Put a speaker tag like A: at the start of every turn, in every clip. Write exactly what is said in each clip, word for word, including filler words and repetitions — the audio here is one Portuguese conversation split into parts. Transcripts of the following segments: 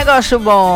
A: negócio bom.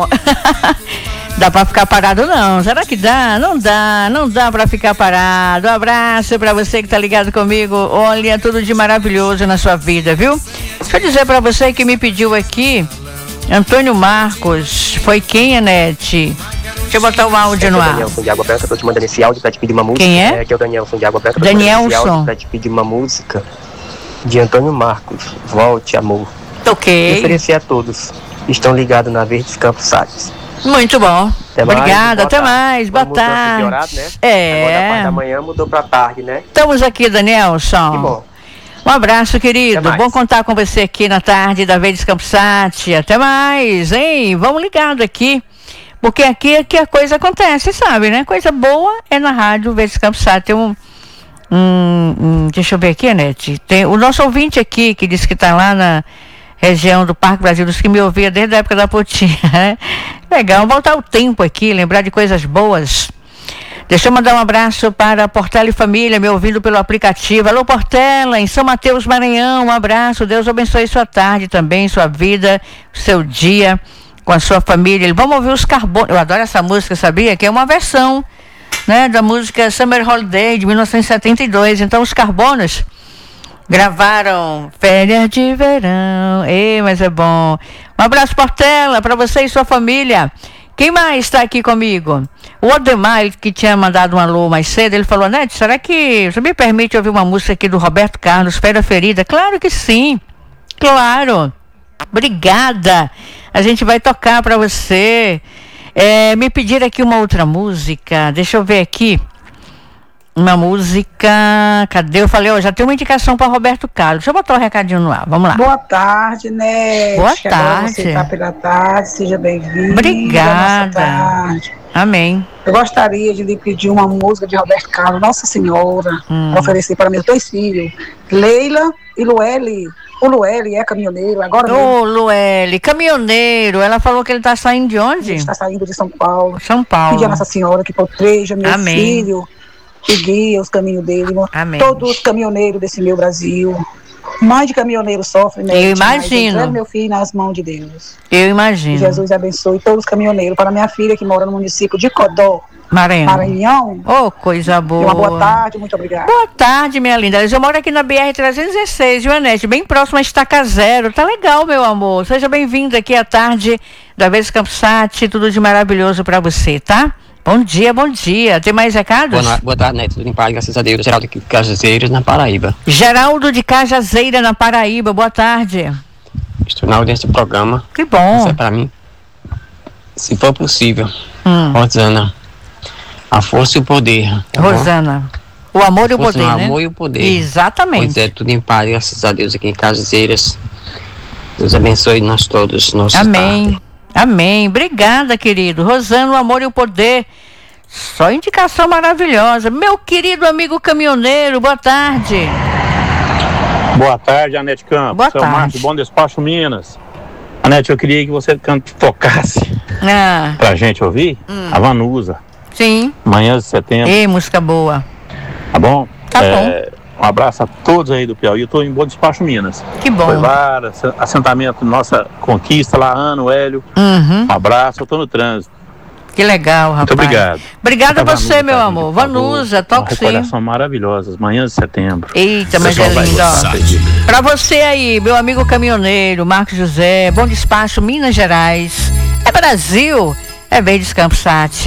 A: Dá pra ficar parado não? Será que dá? Não dá, não dá pra ficar parado. Um abraço pra você que tá ligado comigo. Olha, tudo de maravilhoso na sua vida, viu? Deixa eu dizer pra você que me pediu aqui, Antônio Marcos. Foi quem, Anete? Deixa eu botar o áudio no ar.
B: Danielson de Água Branca, tô te mandando esse áudio pra te pedir uma música.
A: Quem é?
B: É, aqui é o Danielson de Água Branca.
A: Danielson.
B: Pra te pedir uma música de Antônio Marcos. Volte, amor.
A: Ok.
B: E oferecer a todos que estão ligados na Verdes Campos Salles.
A: Muito bom.
B: Até
A: Obrigada,
B: mais,
A: até mais. Boa tarde.
B: Horário, né?
A: É.
B: Agora da parte da manhã mudou pra tarde, né?
A: Estamos aqui, Danielson.
B: Que bom.
A: Um abraço, querido. Bom contar com você aqui na tarde da Verdes Campos Sat. Até mais, hein? Vamos ligado aqui. Porque aqui é que a coisa acontece, sabe, né? Coisa boa é na rádio Verdes Campos Sat. Tem um, um, um... Deixa eu ver aqui, Anete. Tem o nosso ouvinte aqui, que disse que está lá na região do Parque Brasil, dos que me ouvia desde a época da Potinha, né? Legal, voltar o tempo aqui, lembrar de coisas boas. Deixa eu mandar um abraço para a Portela e Família, me ouvindo pelo aplicativo. Alô, Portela, em São Mateus, Maranhão, um abraço. Deus abençoe sua tarde também, sua vida, seu dia com a sua família. Vamos ouvir os Carbonos. Eu adoro essa música, sabia? Que é uma versão, né, da música Summer Holiday, de mil novecentos e setenta e dois. Então, os Carbonos gravaram Férias de Verão. Ei, mas é bom. Um abraço, Portela, para você e sua família. Quem mais está aqui comigo? O Odemar, que tinha mandado um alô mais cedo, ele falou, Nete, será que você me permite ouvir uma música aqui do Roberto Carlos, Fera Ferida? Claro que sim, claro. Obrigada. A gente vai tocar para você. É, me pediram aqui uma outra música, deixa eu ver aqui. Uma música, cadê? Eu falei, ó, já tem uma indicação para Roberto Carlos. Deixa eu botar o um recadinho no ar, vamos lá.
C: Boa tarde, né?
A: Boa tarde.
C: Você tá pela tarde, seja bem-vindo.
A: Obrigada. Amém.
C: Eu gostaria de lhe pedir uma música de Roberto Carlos, Nossa Senhora, hum. para oferecer para meus dois filhos, Leila e Lueli. O Lueli é caminhoneiro, agora mesmo.
A: Ô, Lueli, caminhoneiro. Ela falou que ele está saindo de onde?
C: Ele está saindo de São Paulo.
A: São Paulo.
C: Pedir a Nossa Senhora que proteja meu
A: Amém.
C: filho, que guia os caminhos dele.
A: Amém.
C: Todos os caminhoneiros desse meu Brasil. Mais de caminhoneiro sofre, né?
A: Eu imagino.
C: Mas meu filho nas mãos de Deus.
A: Eu imagino.
C: Que Jesus abençoe todos os caminhoneiros. Para minha filha que mora no município de Codó,
A: Maranhão.
C: Maranhão.
A: Oh, coisa boa.
C: Uma boa tarde, muito obrigada.
A: Boa tarde, minha linda. Eu moro aqui na B R trezentos e dezesseis, viu, Anete? Bem próximo a Estaca Zero. Tá legal, meu amor. Seja bem-vindo aqui à tarde da Verdes Campos Sat. Tudo de maravilhoso para você, tá? Bom dia, bom dia. Tem mais recados?
D: Boa, boa tarde, Neto. Tudo em paz, graças a Deus. Geraldo de Cajazeiras, na Paraíba.
A: Geraldo de Cajazeira, na Paraíba. Boa tarde.
D: Estou na audiência do programa.
A: Que bom.
D: Isso é pra mim. Se for possível.
A: Hum.
D: Rosana. A força e o poder. Tá
A: Rosana. Bom? O amor e o poder,
D: o
A: né?
D: O amor e o poder.
A: Exatamente.
D: Pois é, tudo em paz, graças a Deus, aqui em Cajazeiras. Deus abençoe nós todos.
A: Amém.
D: Tarde.
A: Amém. Obrigada, querido. Rosana, o amor e o poder. Só indicação maravilhosa. Meu querido amigo caminhoneiro, boa tarde.
E: Boa tarde, Anete Campos.
A: Boa
E: Seu
A: tarde.
E: Marcos, Bom Despacho Minas. Anete, eu queria que você cante, tocasse
A: ah.
E: pra gente ouvir hum. a Vanusa.
A: Sim.
E: Manhã de setembro.
A: Ei, música boa.
E: Tá bom?
A: Tá
E: é,
A: bom.
E: Um abraço a todos aí do Piauí. Eu tô em Bom Despacho Minas.
A: Que bom.
E: Foi lá, assentamento Nossa Conquista, lá, Ano, Hélio.
A: Uhum.
E: Um abraço, eu tô no trânsito.
A: Que legal, rapaz.
E: Muito obrigado.
A: Obrigada a você,
E: Vanusa,
A: meu
E: tá,
A: amor. Vanusa, toque sim.
E: Uma recordação maravilhosa, manhãs de setembro.
A: Eita, mas é lindo, ó. Pra você aí, meu amigo caminhoneiro, Marcos José, Bom Despacho, Minas Gerais. É Brasil, é Verdes Campos Sat.